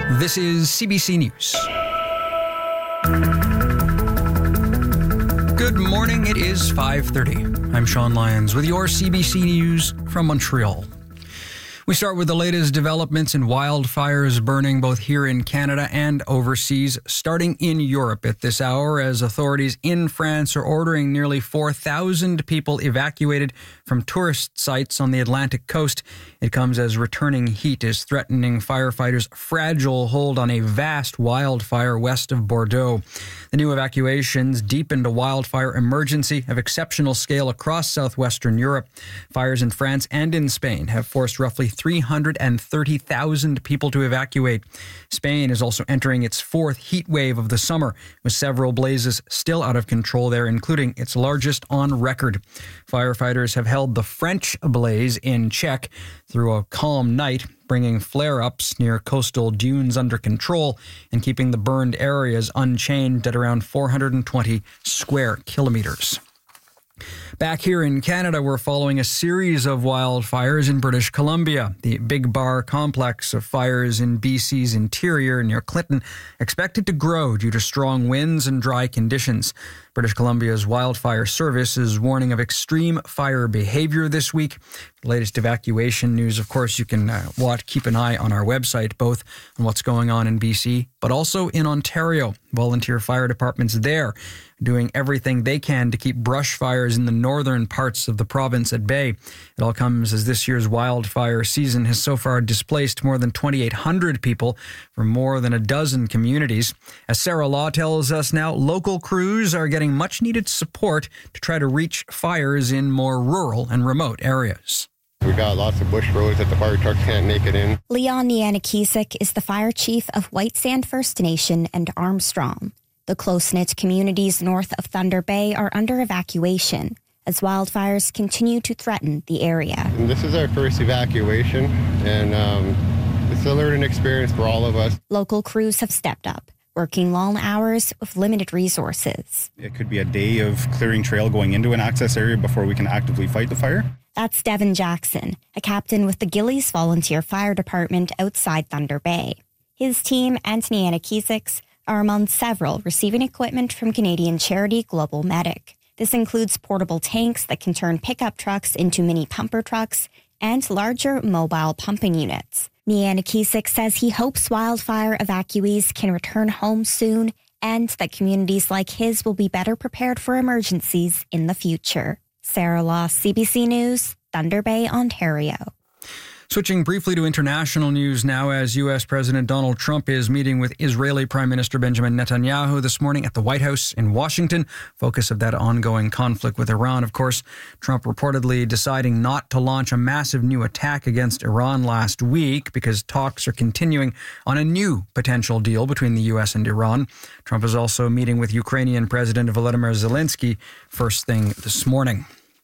This is CBC News. Good morning. It is 5:30. I'm Sean Lyons with your CBC News from Montreal. We start with the latest developments in wildfires burning both here in Canada and overseas, starting in Europe at this hour as authorities in France are ordering nearly 4,000 people evacuated from tourist sites on the Atlantic coast. It comes as returning heat is threatening firefighters' fragile hold on a vast wildfire west of Bordeaux. The new evacuations deepened a wildfire emergency of exceptional scale across southwestern Europe. Fires in France and in Spain have forced roughly 330,000 people to evacuate. Spain is also entering its fourth heat wave of the summer, with several blazes still out of control there, including its largest on record. Firefighters have held the French blaze in check through a calm night, bringing flare-ups near coastal dunes under control and keeping the burned areas unchanged at around 420 square kilometers. Back here in Canada, we're following a series of wildfires in British Columbia. The Big Bar complex of fires in BC's interior near Clinton expected to grow due to strong winds and dry conditions. British Columbia's wildfire service is warning of extreme fire behavior this week. The latest evacuation news, of course, you can keep an eye on our website, both on what's going on in BC, but also in Ontario. Volunteer fire departments there doing everything they can to keep brush fires in the northern parts of the province at bay. It all comes as this year's wildfire season has so far displaced more than 2,800 people from more than a dozen communities. As Sarah Law tells us now, local crews are getting much-needed support to try to reach fires in more rural and remote areas. We got lots of bush roads that the fire trucks can't make it in. Leon Nianikisik is the fire chief of White Sand First Nation and Armstrong. The close-knit communities north of Thunder Bay are under evacuation as wildfires continue to threaten the area. And this is our first evacuation, and it's a learning experience for all of us. Local crews have stepped up, working long hours with limited resources. It could be a day of clearing trail going into an access area before we can actively fight the fire. That's Devin Jackson, a captain with the Gillies Volunteer Fire Department outside Thunder Bay. His team, Anthony Anakisik's, are among several receiving equipment from Canadian charity Global Medic. This includes portable tanks that can turn pickup trucks into mini pumper trucks and larger mobile pumping units. Nianikisik says he hopes wildfire evacuees can return home soon and that communities like his will be better prepared for emergencies in the future. Sarah Law, CBC News, Thunder Bay, Ontario. Switching briefly to international news now, as U.S. President Donald Trump is meeting with Israeli Prime Minister Benjamin Netanyahu this morning at the White House in Washington. Focus of that ongoing conflict with Iran, of course. Trump reportedly deciding not to launch a massive new attack against Iran last week because talks are continuing on a new potential deal between the U.S. and Iran. Trump is also meeting with Ukrainian President Volodymyr Zelensky first thing this morning.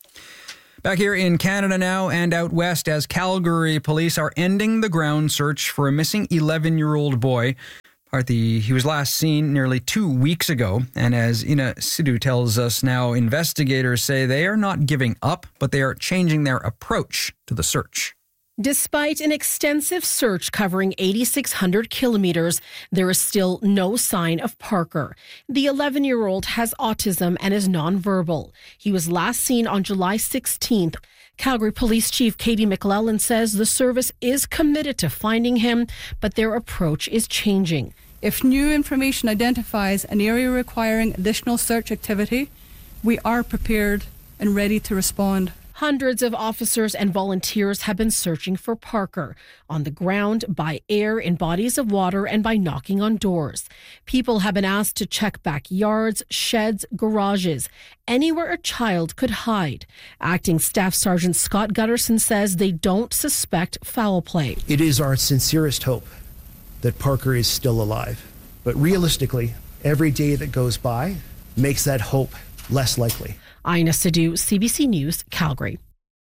Back here in Canada now and out west as Calgary police are ending the ground search for a missing 11-year-old boy. He was last seen nearly 2 weeks ago. And as Ina Sidhu tells us now, investigators say they are not giving up, but they are changing their approach to the search. Despite an extensive search covering 8,600 kilometers, there is still no sign of Parker. The 11-year-old has autism and is nonverbal. He was last seen on July 16th. Calgary Police Chief Katie McLellan says the service is committed to finding him, but their approach is changing. If new information identifies an area requiring additional search activity, we are prepared and ready to respond. Hundreds of officers and volunteers have been searching for Parker on the ground, by air, in bodies of water, and by knocking on doors. People have been asked to check backyards, sheds, garages, anywhere a child could hide. Acting Staff Sergeant Scott Gutterson says they don't suspect foul play. It is our sincerest hope that Parker is still alive. But realistically, every day that goes by makes that hope less likely. Ina Sidhu, CBC News, Calgary.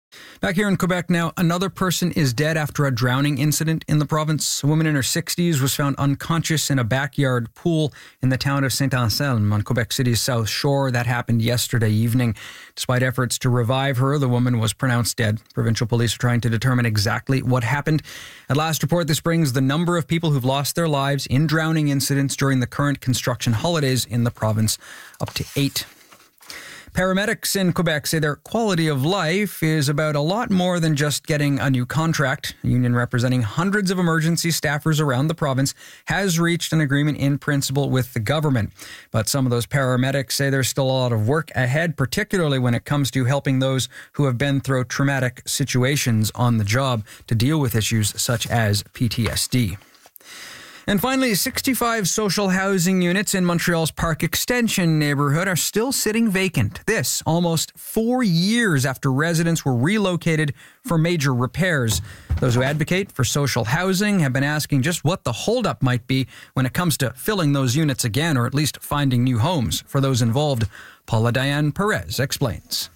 Back here in Quebec now, another person is dead after a drowning incident in the province. A woman in her 60s was found unconscious in a backyard pool in the town of Saint-Anselme on Quebec City's South Shore. That happened yesterday evening. Despite efforts to revive her, the woman was pronounced dead. Provincial police are trying to determine exactly what happened. At last report, this brings the number of people who've lost their lives in drowning incidents during the current construction holidays in the province up to 8. Paramedics in Quebec say their quality of life is about a lot more than just getting a new contract. A union representing hundreds of emergency staffers around the province has reached an agreement in principle with the government. But some of those paramedics say there's still a lot of work ahead, particularly when it comes to helping those who have been through traumatic situations on the job to deal with issues such as PTSD. And finally, 65 social housing units in Montreal's Park Extension neighborhood are still sitting vacant. This almost 4 years after residents were relocated for major repairs. Those who advocate for social housing have been asking just what the holdup might be when it comes to filling those units again, or at least finding new homes for those involved. Paula Diane Perez explains.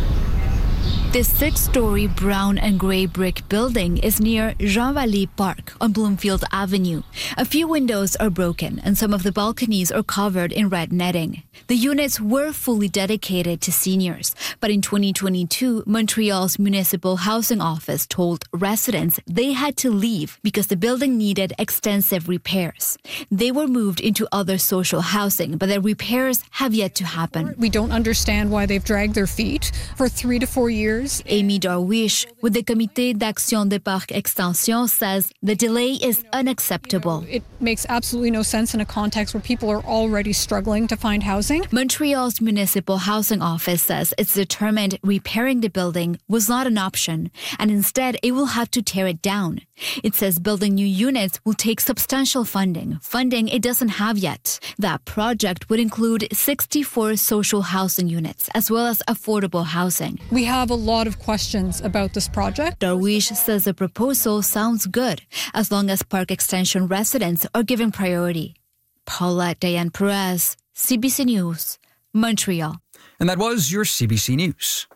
This 6-story brown and gray brick building is near Jean Vallée Park on Bloomfield Avenue. A few windows are broken and some of the balconies are covered in red netting. The units were fully dedicated to seniors, but in 2022, Montreal's Municipal Housing Office told residents they had to leave because the building needed extensive repairs. They were moved into other social housing, but the repairs have yet to happen. We don't understand why they've dragged their feet for 3 to 4 years. Amy Darwish with the Comité d'Action des Parcs Extension says the delay is unacceptable. It makes absolutely no sense in a context where people are already struggling to find housing. Montreal's Municipal Housing Office says it's determined repairing the building was not an option, and instead it will have to tear it down. It says building new units will take substantial funding it doesn't have yet. That project would include 64 social housing units as well as affordable housing. We have a lot of questions about this project. Darwish says the proposal sounds good as long as Park Extension residents are given priority. Paula Diane Perez, CBC News, Montreal. And that was your CBC News.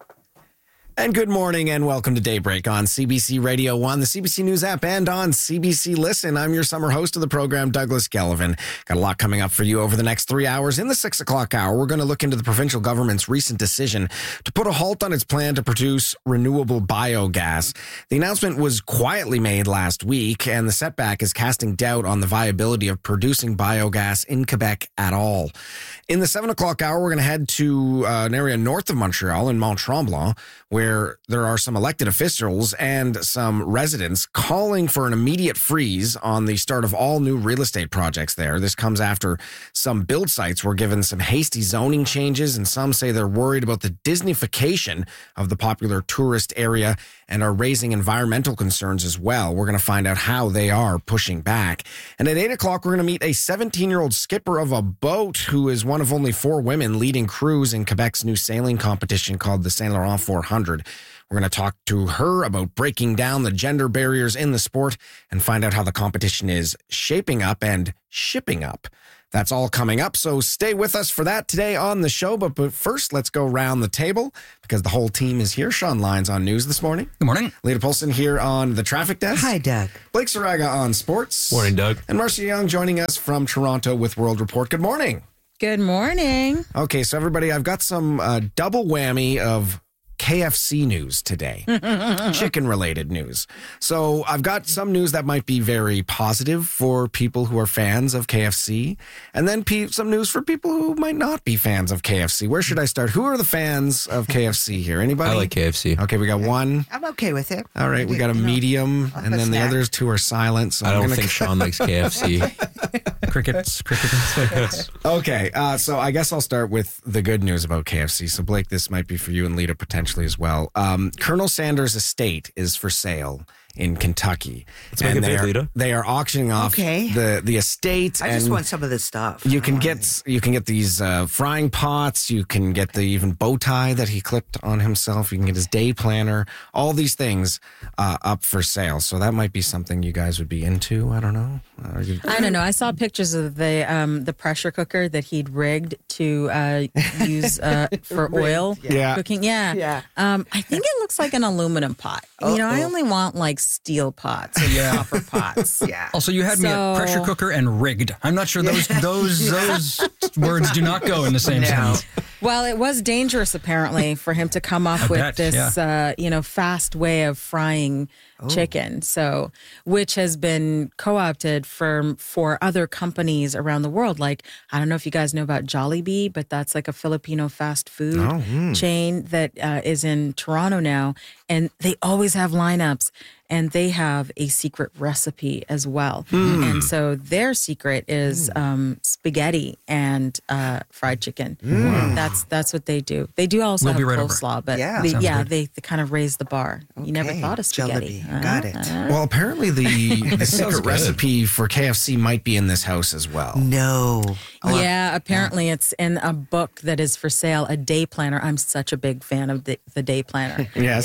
And good morning and welcome to Daybreak on CBC Radio 1, the CBC News app, and on CBC Listen. I'm your summer host of the program, Douglas Gelvin. Got a lot coming up for you over the next 3 hours. In the 6 o'clock hour, we're going to look into the provincial government's recent decision to put a halt on its plan to produce renewable biogas. The announcement was quietly made last week, and the setback is casting doubt on the viability of producing biogas in Quebec at all. In the 7 o'clock hour, we're going to head to an area north of Montreal in Mont-Tremblant, where there are some elected officials and some residents calling for an immediate freeze on the start of all new real estate projects there. This comes after some build sites were given some hasty zoning changes, and some say they're worried about the Disneyfication of the popular tourist area and are raising environmental concerns as well. We're going to find out how they are pushing back. And at 8 o'clock, we're going to meet a 17-year-old skipper of a boat who is one of only 4 women leading crews in Quebec's new sailing competition called the Saint Laurent 400. We're going to talk to her about breaking down the gender barriers in the sport and find out how the competition is shaping up and shipping up. That's all coming up, so stay with us for that today on the show. But first, let's go round the table because the whole team is here. Sean Lyons on news this morning. Good morning. Lita Polson here on the traffic desk. Hi, Doug. Blake Saraga on sports. Morning, Doug. And Marcia Young joining us from Toronto with World Report. Good morning. Good morning. Okay, so everybody, I've got some double whammy of KFC news today, chicken-related news. So I've got some news that might be very positive for people who are fans of KFC, and then some news for people who might not be fans of KFC. Where should I start? Who are the fans of KFC here? Anybody? I like KFC. Okay, we got one. I'm okay with it. All right, we got a medium, and then the others 2 are silent. So I don't think Sean likes KFC. Crickets. Okay, so I guess I'll start with the good news about KFC. So Blake, this might be for you and Lita potentially as well. Colonel Sanders' estate is for sale in Kentucky. Let's make it big, Lita. They are auctioning off the estate. I just want some of this stuff. You can get these frying pots. You can get the even bow tie that he clipped on himself. You can get his day planner. All these things up for sale. So that might be something you guys would be into. I don't know. I don't know. I saw pictures of the pressure cooker that he'd rigged to use for oil cooking. Yeah. I think it looks like an aluminum pot. I only want like steel pots or copper pots. Yeah. Also, you had me at pressure cooker and rigged. I'm not sure those words do not go in the same sentence. Well, it was dangerous apparently for him to come up with this, fast way of frying chicken. So, which has been co-opted for other companies around the world. Like, I don't know if you guys know about Jollibee, but that's like a Filipino fast food chain that is in Toronto now. And they always have lineups. And they have a secret recipe as well. And so their secret is spaghetti and fried chicken. That's what they do. They do also have coleslaw, but they kind of raise the bar. You never thought of spaghetti. Got it. Well, apparently the secret recipe for KFC might be in this house as well. No. Yeah, apparently it's in a book that is for sale, a day planner. I'm such a big fan of the day planner. Yes.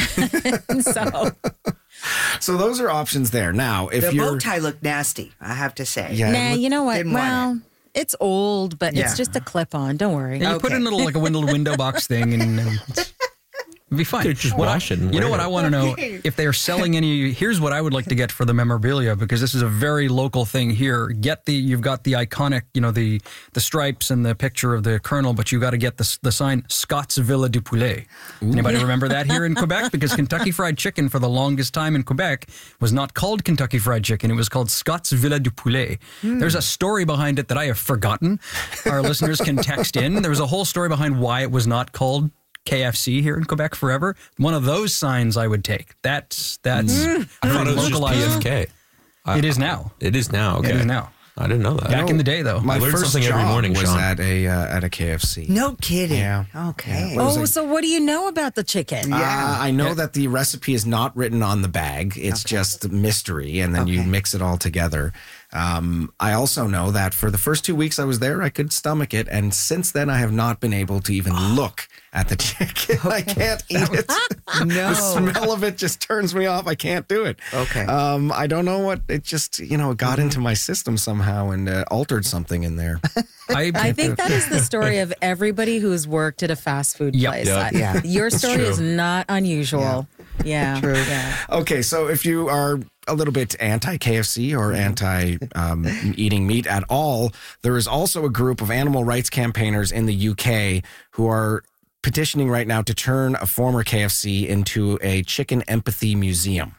So those are options there. Now, if the bow tie looked nasty, I have to say. Yeah, you know what? Well, it's old, but it's just a clip-on. Don't worry. Yeah, you put in a little window box thing, and it'd be fine. Just wash it. You know what I want to know? If they're selling any, here's what I would like to get for the memorabilia, because this is a very local thing here. You've got the iconic, the stripes and the picture of the colonel, but you got to get the sign Scott's Villa du Poulet. Anybody remember that here in Quebec? Because Kentucky Fried Chicken for the longest time in Quebec was not called Kentucky Fried Chicken. It was called Scott's Villa du Poulet. There's a story behind it that I have forgotten. Our listeners can text in. There was a whole story behind why it was not called KFC here in Quebec forever. One of those signs I would take. That's I thought it was just PFK. It is now. It is now. Okay. It is now. I didn't know that. Back in the day, though. My first something job every morning, was Sean. at a KFC. No kidding. Yeah. Okay. Yeah. So what do you know about the chicken? I know that the recipe is not written on the bag. It's just mystery, and then you mix it all together. I also know that for the first 2 weeks I was there, I could stomach it, and since then I have not been able to even look at the chicken. I can't eat it. No. The smell of it just turns me off. I can't do it. Okay. I don't know what, it just, it got into my system somehow and altered something in there. I think that is the story of everybody who's worked at a fast food place. Yeah. Your story is not unusual. Yeah. True. Yeah. Okay, so if you are a little bit anti-KFC or anti-eating meat at all, there is also a group of animal rights campaigners in the UK who are petitioning right now to turn a former KFC into a chicken empathy museum.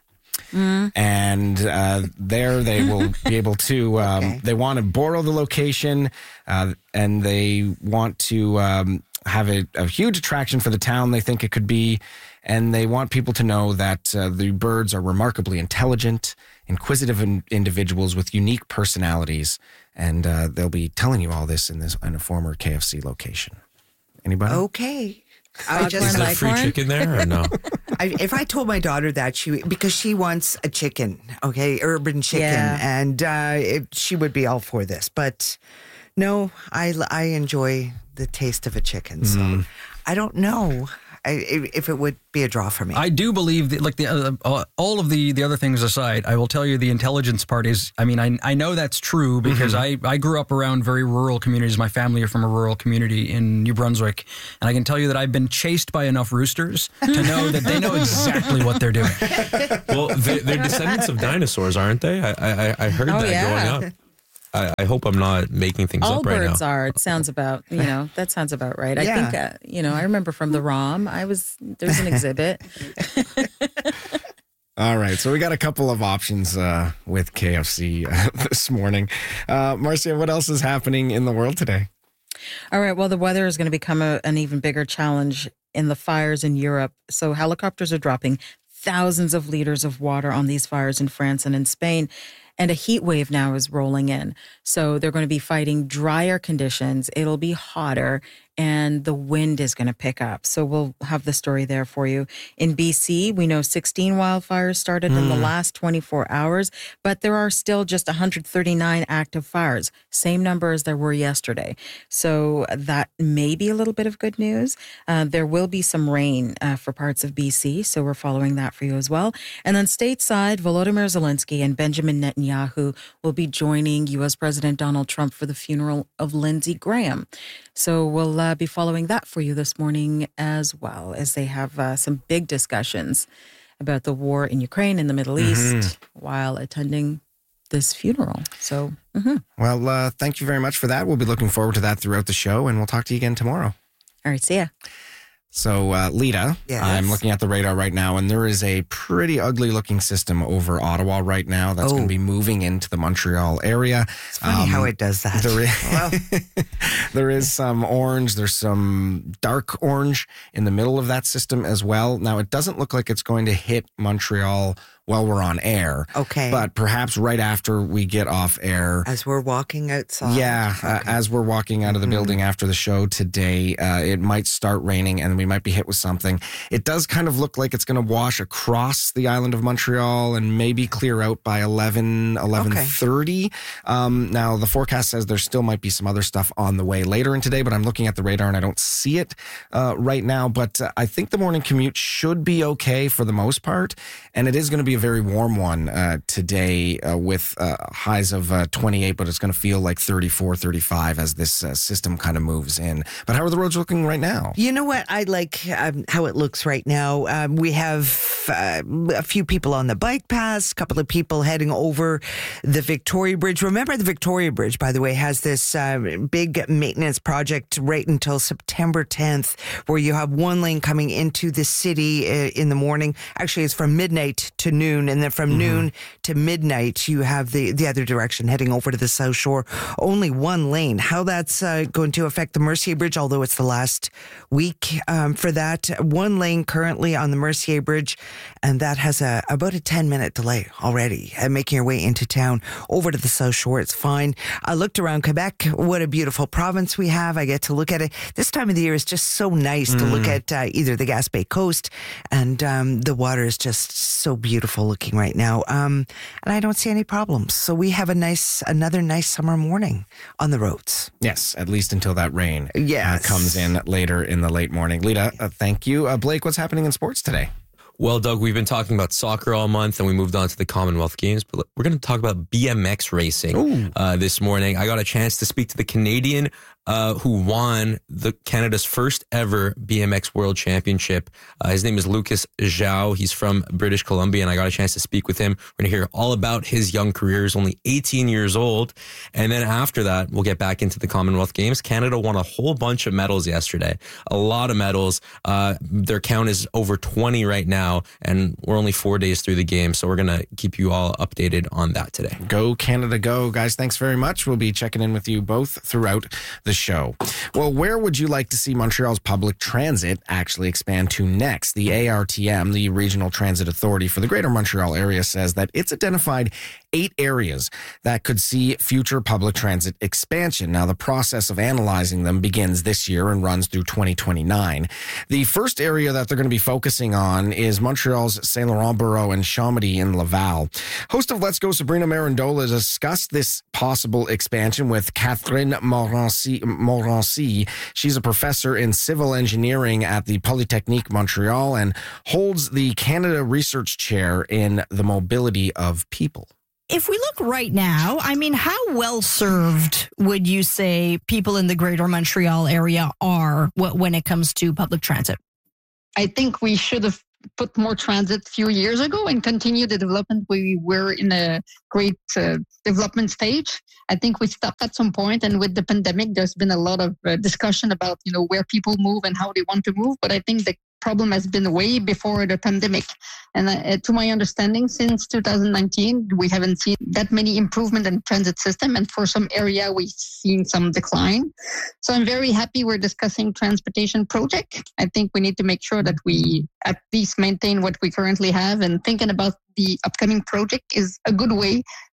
And there they will be able to, they want to borrow the location and they want to have a huge attraction for the town they think it could be. And they want people to know that the birds are remarkably intelligent, inquisitive individuals with unique personalities. And they'll be telling you all this in a former KFC location. Anybody? Okay. Is there free chicken there or no? If I told my daughter that, because she wants a chicken, urban chicken, and she would be all for this. But no, I enjoy the taste of a chicken, so I don't know if it would be a draw for me. I do believe that, all of the other things aside, I will tell you the intelligence part is, I know that's true because I grew up around very rural communities. My family are from a rural community in New Brunswick. And I can tell you that I've been chased by enough roosters to know that they know exactly what they're doing. Well, they're descendants of dinosaurs, aren't they? I heard that growing up. I hope I'm not making things All up right now. All birds are. It sounds about, that sounds about right. I think, I remember from the ROM, there's an exhibit. All right. So we got a couple of options with KFC this morning. Marcia, what else is happening in the world today? All right. Well, the weather is going to become an even bigger challenge in the fires in Europe. So helicopters are dropping thousands of liters of water on these fires in France and in Spain. And a heat wave now is rolling in. So they're going to be fighting drier conditions. It'll be hotter and the wind is going to pick up. So we'll have the story there for you. In BC, we know 16 wildfires started in the last 24 hours, but there are still just 139 active fires, same number as there were yesterday. So that may be a little bit of good news. There will be some rain for parts of BC, so we're following that for you as well. And then stateside, Volodymyr Zelensky and Benjamin Netanyahu will be joining U.S. President Donald Trump for the funeral of Lindsey Graham. So we'll be following that for you this morning as well, as they have some big discussions about the war in Ukraine and the Middle East while attending this funeral. So, well, thank you very much for that. We'll be looking forward to that throughout the show, and we'll talk to you again tomorrow. All right, see ya. So, Lita, yes. I'm looking at the radar right now, and there is a pretty ugly-looking system over Ottawa right now that's going to be moving into the Montreal area. It's funny how it does that. There is some orange. There's some dark orange in the middle of that system as well. Now, it doesn't look like it's going to hit Montreal while we're on air. Okay. But perhaps right after we get off air. As we're walking outside. Yeah. As we're walking out of the building after the show today, it might start raining and we might be hit with something. It does kind of look like it's going to wash across the island of Montreal and maybe clear out by 11:30. Now, the forecast says there still might be some other stuff on the way later in today, but I'm looking at the radar and I don't see it right now. But I think the morning commute should be okay for the most part. And it is going to be a very warm one today with highs of 28, but it's going to feel like 34, 35 as this system kind of moves in. But how are the roads looking right now? You know what? I like how it looks right now. We have a few people on the bike paths, a couple of people heading over the Victoria Bridge. Remember, the Victoria Bridge, by the way, has this big maintenance project right until September 10th, where you have one lane coming into the city in the morning. Actually, it's from midnight to noon. And then from noon to midnight, you have the other direction heading over to the South Shore. Only one lane. How that's going to affect the Mercier Bridge, although it's the last week for that. One lane currently on the Mercier Bridge, and that has about a 10-minute delay already. Making your way into town over to the South Shore, it's fine. I looked around Quebec. What a beautiful province we have. I get to look at it. This time of the year is just so nice to look at either the Gaspé Coast, and the water is just so beautiful looking right now. And I don't see any problems. So we have another nice summer morning on the roads. Yes, at least until that rain comes in later in the late morning. Lita, thank you. Blake, what's happening in sports today? Well, Doug, we've been talking about soccer all month and we moved on to the Commonwealth Games, but we're going to talk about BMX racing this morning. I got a chance to speak to the Canadian who won Canada's first ever BMX World Championship. His name is Lucas Zhao. He's from British Columbia, and I got a chance to speak with him. We're going to hear all about his young career. He's only 18 years old. And then after that, we'll get back into the Commonwealth Games. Canada won a whole bunch of medals yesterday. A lot of medals. Their count is over 20 right now, and we're only 4 days through the game, so we're going to keep you all updated on that today. Go Canada, go. Guys, thanks very much. We'll be checking in with you both throughout the show. Well, where would you like to see Montreal's public transit actually expand to next? The ARTM, the Regional Transit Authority for the Greater Montreal area, says that it's identified 8 areas that could see future public transit expansion. Now, the process of analyzing them begins this year and runs through 2029. The first area that they're going to be focusing on is Montreal's Saint Laurent Borough and Chomedey in Laval. Host of Let's Go, Sabrina Marandola, discussed this possible expansion with Catherine Morancy. She's a professor in civil engineering at the Polytechnique Montreal and holds the Canada Research Chair in the mobility of people. If we look right now, I mean, how well served would you say people in the Greater Montreal area are when it comes to public transit? I think we should have put more transit a few years ago and continue the development. We were in a great development stage. I think we stopped at some point, and with the pandemic, there's been a lot of discussion about, where people move and how they want to move. But I think the problem has been way before the pandemic. And to my understanding, since 2019, we haven't seen that many improvement in transit system. And for some area, we've seen some decline. So I'm very happy we're discussing transportation project. I think we need to make sure that we at least maintain what we currently have, and thinking about the upcoming project is a good way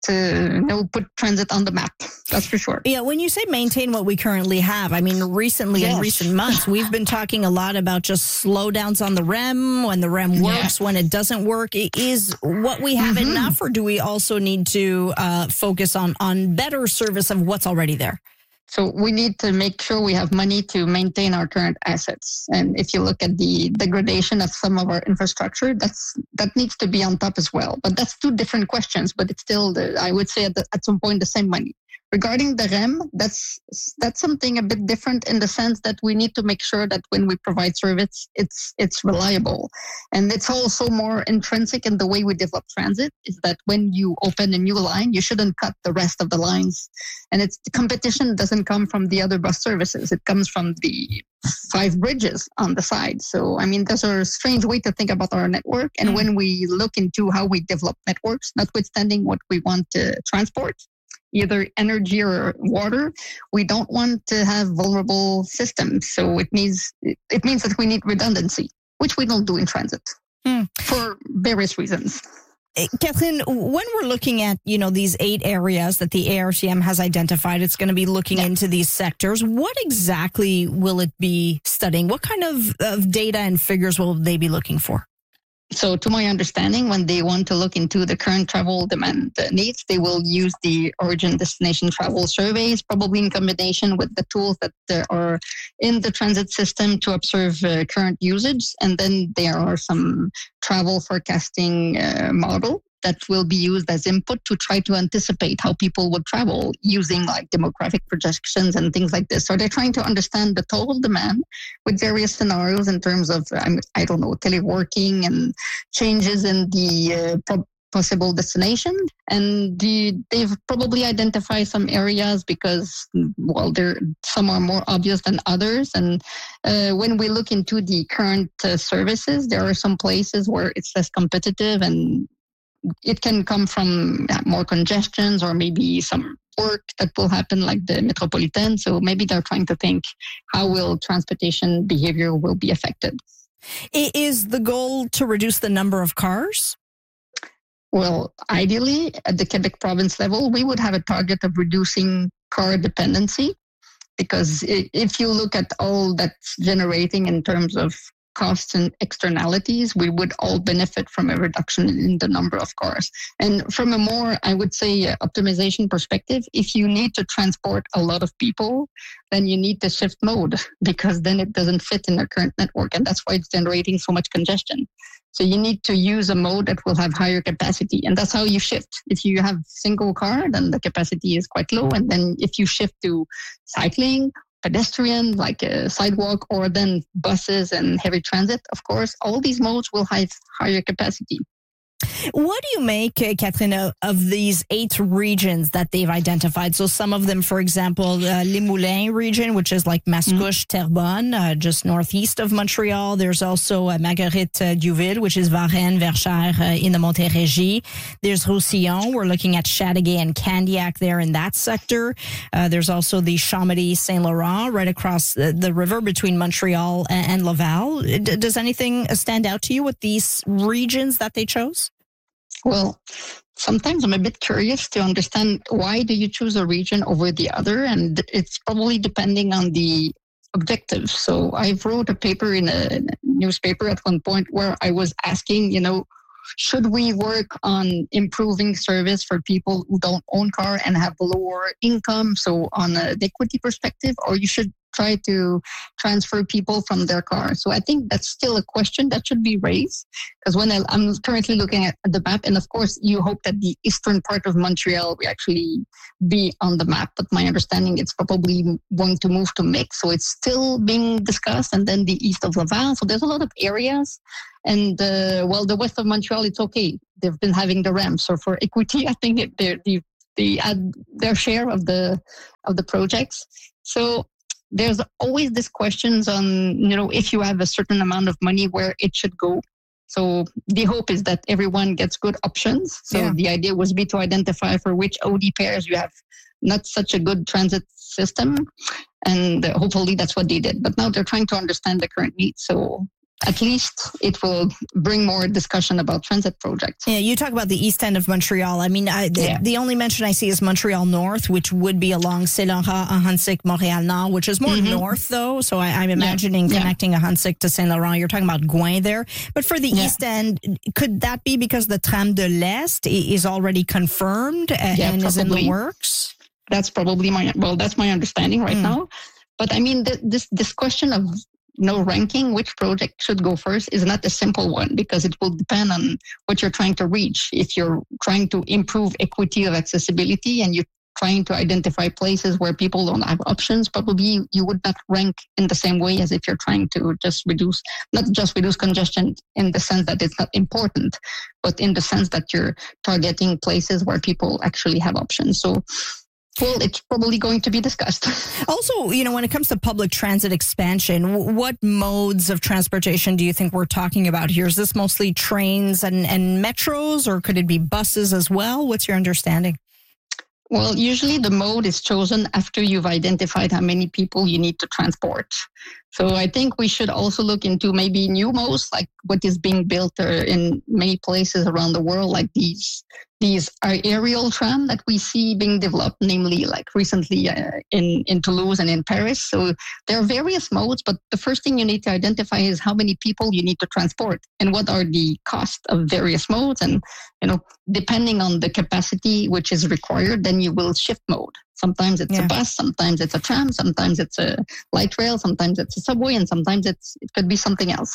to put transit on the map. That's for sure. Yeah, when you say maintain what we currently have, I mean, recently in recent months, we've been talking a lot about just slowdowns on the REM, when the REM works, when it doesn't work. Is what we have enough, or do we also need to focus on better service of what's already there? So we need to make sure we have money to maintain our current assets. And if you look at the degradation of some of our infrastructure, that needs to be on top as well. But that's two different questions, but it's still, I would say at some point, the same money. Regarding the REM, that's something a bit different in the sense that we need to make sure that when we provide service, it's reliable. And it's also more intrinsic in the way we develop transit, is that when you open a new line, you shouldn't cut the rest of the lines. And the competition doesn't come from the other bus services. It comes from the 5 bridges on the side. So, I mean, there's a strange way to think about our network. And when we look into how we develop networks, notwithstanding what we want to transport, either energy or water, we don't want to have vulnerable systems. So it means that we need redundancy, which we don't do in transit for various reasons. Catherine, when we're looking at, these 8 areas that the ARTM has identified, it's going to be looking into these sectors. What exactly will it be studying? What kind of data and figures will they be looking for? So to my understanding, when they want to look into the current travel demand needs, they will use the origin destination travel surveys, probably in combination with the tools that are in the transit system to observe current usage. And then there are some travel forecasting model that will be used as input to try to anticipate how people would travel using like demographic projections and things like this. So they're trying to understand the total demand with various scenarios in terms of, teleworking and changes in the possible destination. And they've probably identified some areas because, some are more obvious than others. And when we look into the current services, there are some places where it's less competitive, and it can come from more congestions or maybe some work that will happen like the Metropolitan. So maybe they're trying to think how will transportation behavior will be affected. Is the goal to reduce the number of cars? Well, ideally, at the Quebec province level, we would have a target of reducing car dependency, because if you look at all that's generating in terms of costs and externalities, we would all benefit from a reduction in the number of cars. And from a more, I would say, optimization perspective, if you need to transport a lot of people, then you need to shift mode, because then it doesn't fit in the current network. And that's why it's generating so much congestion. So you need to use a mode that will have higher capacity. And that's how you shift. If you have single car, then the capacity is quite low. And then if you shift to cycling, pedestrian, like a sidewalk, or then buses and heavy transit, of course, all these modes will have higher capacity. What do you make, Catherine, of these 8 regions that they've identified? So some of them, for example, Les Moulins region, which is like Mascouche, Terrebonne, just northeast of Montreal. There's also Marguerite Duville, which is Varennes, Verchères in the Montérégie. There's Roussillon. We're looking at Chateauguay and Candiac there in that sector. There's also the Chomedey, Saint Laurent, right across the river between Montreal and Laval. Does anything stand out to you with these regions that they chose? Well, sometimes I'm a bit curious to understand why do you choose a region over the other, and it's probably depending on the objectives. So I wrote a paper in a newspaper at one point where I was asking, should we work on improving service for people who don't own car and have lower income? So on an equity perspective, or you should try to transfer people from their car. So I think that's still a question that should be raised, because when I'm currently looking at the map, and of course you hope that the eastern part of Montreal will actually be on the map, but my understanding it's probably going to move to mix. So it's still being discussed, and then the east of Laval. So there's a lot of areas. And the west of Montreal, it's okay. They've been having the REM. So for equity, I think they add their share of the projects. So there's always these questions on, if you have a certain amount of money, where it should go. So the hope is that everyone gets good options. So the idea was to identify for which OD pairs you have not such a good transit system. And hopefully that's what they did. But now they're trying to understand the current needs. So at least it will bring more discussion about transit projects. Yeah, you talk about the east end of Montreal. I mean, the only mention I see is Montreal North, which would be along Saint-Laurent, Ahuntsic, Montréal Nord, which is more north, though. So I'm imagining connecting Ahuntsic to Saint-Laurent. You're talking about Gouin there. But for the east end, could that be because the Tram de l'Est is already confirmed and is in the works? That's probably that's my understanding right now. But I mean, this question of ranking which project should go first is not a simple one, because it will depend on what you're trying to reach. If you're trying to improve equity of accessibility and you're trying to identify places where people don't have options, probably you would not rank in the same way as if you're trying to not just reduce congestion in the sense that it's not important, but in the sense that you're targeting places where people actually have options. So, well, it's probably going to be discussed. Also, when it comes to public transit expansion, what modes of transportation do you think we're talking about here? Is this mostly trains and metros, or could it be buses as well? What's your understanding? Well, usually the mode is chosen after you've identified how many people you need to transport. So I think we should also look into maybe new modes, like what is being built in many places around the world, like these aerial tram that we see being developed, namely like recently in Toulouse and in Paris. So there are various modes, but the first thing you need to identify is how many people you need to transport and what are the costs of various modes. And, depending on the capacity which is required, then you will shift mode. Sometimes it's a bus, sometimes it's a tram, sometimes it's a light rail, sometimes it's a subway, and sometimes it could be something else.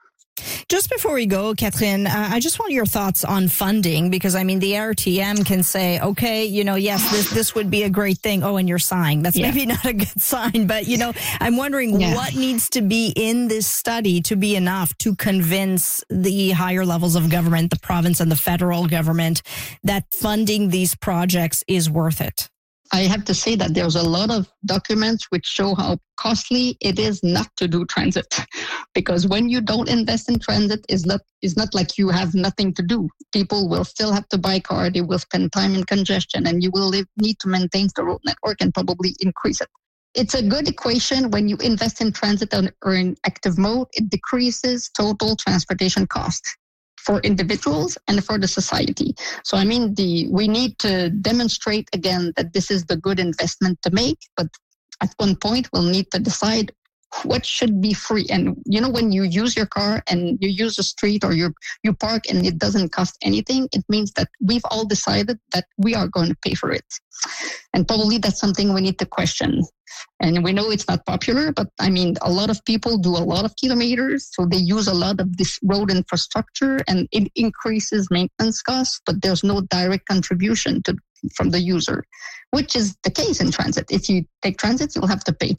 Just before we go, Catherine, I just want your thoughts on funding, because the RTM can say, okay, yes, this would be a great thing. Oh, and you're sighing. That's maybe not a good sign, but I'm wondering what needs to be in this study to be enough to convince the higher levels of government, the province and the federal government, that funding these projects is worth it. I have to say that there's a lot of documents which show how costly it is not to do transit. Because when you don't invest in transit, it's not like you have nothing to do. People will still have to buy a car, they will spend time in congestion, and you will need to maintain the road network and probably increase it. It's a good equation. When you invest in transit or in active mode, it decreases total transportation costs for individuals and for the society. So we need to demonstrate again that this is the good investment to make, but at one point we'll need to decide what should be free. And when you use your car and you use the street or you park and it doesn't cost anything, it means that we've all decided that we are going to pay for it. And probably that's something we need to question. And we know it's not popular, but a lot of people do a lot of kilometers, so they use a lot of this road infrastructure and it increases maintenance costs, but there's no direct contribution from the user, which is the case in transit. If you take transit, you'll have to pay.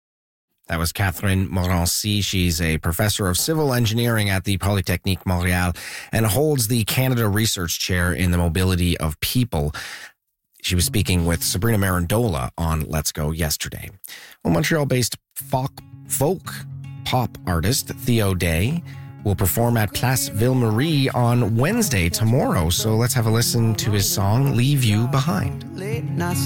That was Catherine Morancy. She's a professor of civil engineering at the Polytechnique Montréal and holds the Canada Research Chair in the Mobility of People. She was speaking with Sabrina Marandola on Let's Go yesterday. Well, Montreal-based folk pop artist Theo Day will perform at Place Ville-Marie on Wednesday, tomorrow. So let's have a listen to his song, Leave You Behind.